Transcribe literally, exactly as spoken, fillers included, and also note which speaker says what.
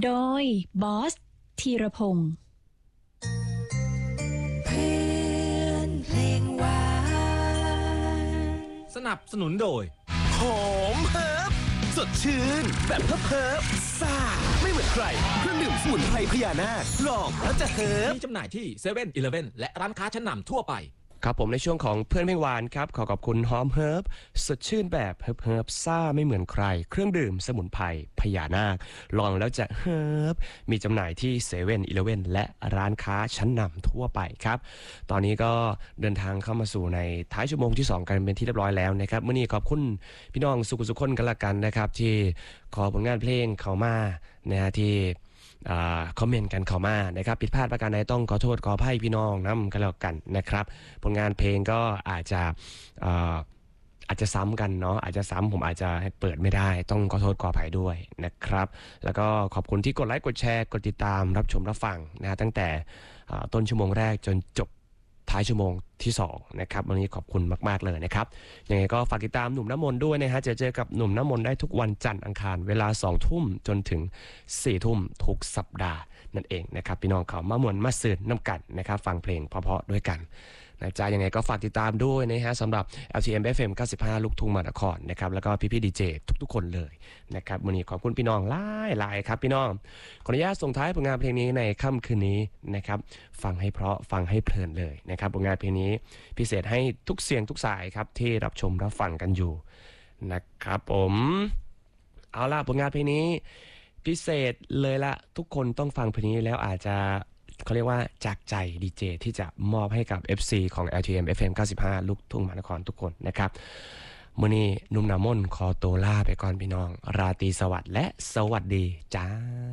Speaker 1: โดยบอสธีรพงศ์
Speaker 2: เพื่อนเพลงหวาน
Speaker 3: สนับสนุนโดย
Speaker 4: หอมเฮิร์บสดชื่นแบบเฮิร์บเฮิร์บซ่าไม่เหมือนใครเครื่องดื่มสมุนไพรพญานาคลองแล้วจะเฮิร์บ
Speaker 3: มีจำหน่ายที่เซเว่นอีเลฟเว่นและร้านค้าชั้นนำทั่วไป
Speaker 5: ครับผมในช่วงของเพื่อนเพลงหวานครับขอขอบคุณหอมเฮิร์บสดชื่นแบบเฮิร์บเฮิร์บซ่าไม่เหมือนใครเครื่องดื่มสมุนไพรพญานาคลองแล้วจะเฮิร์บมีจำหน่ายที่เซเว่นอีเลฟเว่นและร้านค้าชั้นนำทั่วไปครับตอนนี้ก็เดินทางเข้ามาสู่ในท้ายชั่วโมงที่สองกันเป็นที่เรียบร้อยแล้วนะครับเมื่อนี้ขอบคุณพี่น้องสุขสุขคนกันละกันนะครับที่ขอผลงานเพลงเข้ามานะฮะที่คอมเมนต์กันเข้ามานะครับผิดพลาดประการใดต้องขอโทษขออภัยพี่น้องนำกันแล้วกันนะครับผลงานเพลงก็อาจจะอาจจะซ้ำกันเนาะอาจจะซ้ำผมอาจจะเปิดไม่ได้ต้องขอโทษขออภัยด้วยนะครับแล้วก็ขอบคุณที่กดไลค์กดแชร์กดติดตามรับชมรับฟังนะตั้งแต่ต้นชั่วโมงแรกจนจบท้ายชั่วโมงที่สองนะครับวันนี้ขอบคุณมากๆเลยนะครับยังไงก็ฝากติดตามหนุ่มน้ำมนต์ด้วยนะฮะจะเจอกับหนุ่มน้ำมนต์ได้ทุกวันจันทร์อังคารเวลาสองทุ่มจนถึงสี่ทุ่มทุกสัปดาห์นั่นเองนะครับพี่น้องเขามามวนมาสื่นน้ำกันนะครับฟังเพลงเพราะๆด้วยกันนะจ๊ะยังไงก็ฝากติดตามด้วยนะฮะสำหรับ แอล ที เอ็ม เอฟ เอ็ม เก้าสิบห้าลูกทุ่งมหานครนะครับแล้วก็พี่ๆดีเจทุกๆคนเลยนะครับวันนี้ขอบคุณพี่น้องหลายๆครับพี่น้องขออนุญาตส่งท้ายผลงานเพลงนี้ในค่ำคืนนี้นะครับฟังให้เพราะฟังให้เพลินเลยนะครับผลงานเพลงนี้พิเศษให้ทุกเสียงทุกสายครับที่รับชมรับฟังกันอยู่นะครับผมเอาล่ะผลงานเพลงนี้พิเศษเลยละทุกคนต้องฟังเพลงนี้แล้วอาจจะเขาเรียกว่าจากใจดีเจที่จะมอบให้กับ เอฟ ซี ของ แอล ที เอ็ม เอฟ เอ็ม เก้าสิบห้าลูกทุ่งมหานครทุกคนนะครับมื้อนี้นุ่มน้ำมนต์ขอตัวลาไปก่อนพี่น้องราตรีสวัสดิ์และสวัสดีจ้า